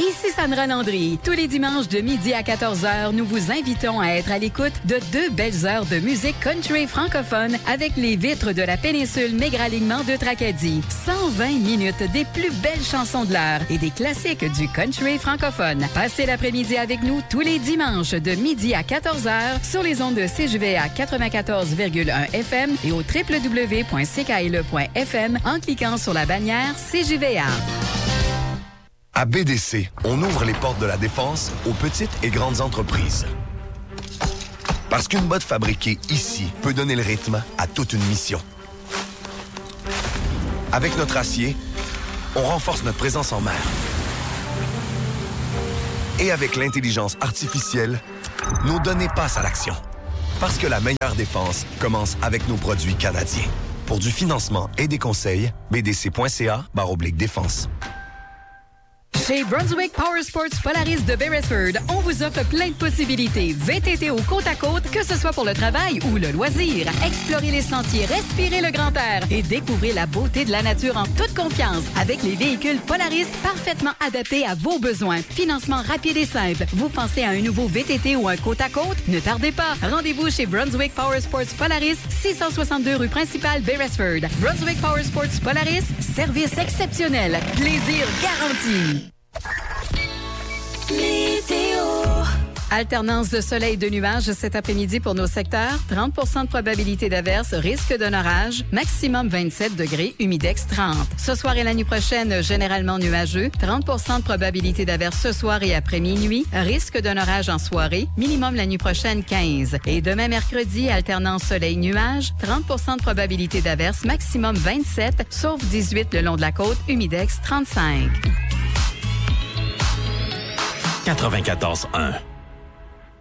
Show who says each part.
Speaker 1: Ici Sandra Landry. Tous les dimanches de midi à 14h, nous vous invitons à être à l'écoute de 2 belles heures de musique country francophone avec les vitres de la péninsule Mégralignement de Tracadie. 120 minutes des plus belles chansons de l'heure et des classiques du country francophone. Passez l'après-midi avec nous tous les dimanches de midi à 14h sur les ondes de CJVA 94,1 FM et au www.ckle.fm en cliquant sur la bannière CJVA.
Speaker 2: À BDC, on ouvre les portes de la défense aux petites et grandes entreprises. Parce qu'une botte fabriquée ici peut donner le rythme à toute une mission. Avec notre acier, on renforce notre présence en mer. Et avec l'intelligence artificielle, nos données passent à l'action. Parce que la meilleure défense commence avec nos produits canadiens. Pour du financement et des conseils, bdc.ca/défense.
Speaker 1: Chez Brunswick Power Sports Polaris de Beresford, on vous offre plein de possibilités. VTT au côte à côte, que ce soit pour le travail ou le loisir. Explorez les sentiers, respirez le grand air et découvrez la beauté de la nature en toute confiance avec les véhicules Polaris parfaitement adaptés à vos besoins. Financement rapide et simple. Vous pensez à un nouveau VTT ou un côte à côte? Ne tardez pas. Rendez-vous chez Brunswick Power Sports Polaris, 662 rue principale Beresford. Brunswick Power Sports Polaris, service exceptionnel. Plaisir garanti. Météo. Alternance de soleil et de nuages cet après-midi pour nos secteurs. 30 de probabilité d'averse, risque d'un orage. Maximum 27 degrés, humidex 30. Ce soir et la nuit prochaine, généralement nuageux. 30 de probabilité d'averse ce soir et après minuit. Risque d'un orage en soirée. Minimum la nuit prochaine 15. Et demain mercredi, alternance soleil-nuage. 30 de probabilité d'averse, maximum 27, sauf 18 le long de la côte, humidex 35.
Speaker 3: 94.1